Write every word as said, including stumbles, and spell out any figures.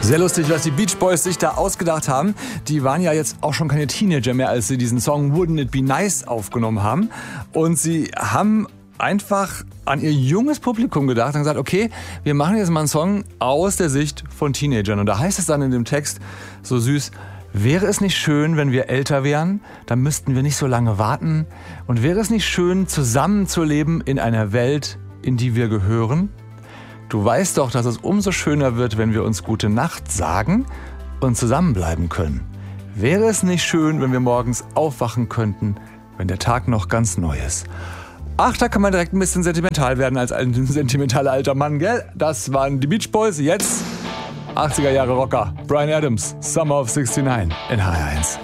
Sehr lustig, was die Beach Boys sich da ausgedacht haben. Die waren ja jetzt auch schon keine Teenager mehr, als sie diesen Song Wouldn't It Be Nice aufgenommen haben. Und sie haben einfach an ihr junges Publikum gedacht und gesagt, okay, wir machen jetzt mal einen Song aus der Sicht von Teenagern. Und da heißt es dann in dem Text so süß: Wäre es nicht schön, wenn wir älter wären? Dann müssten wir nicht so lange warten. Und wäre es nicht schön, zusammenzuleben in einer Welt, in die wir gehören? Du weißt doch, dass es umso schöner wird, wenn wir uns gute Nacht sagen und zusammenbleiben können. Wäre es nicht schön, wenn wir morgens aufwachen könnten, wenn der Tag noch ganz neu ist? Ach, da kann man direkt ein bisschen sentimental werden als ein sentimentaler alter Mann, gell? Das waren die Beach Boys. Jetzt achtziger Jahre Rocker. Bryan Adams, Summer of sixty-nine in H R eins.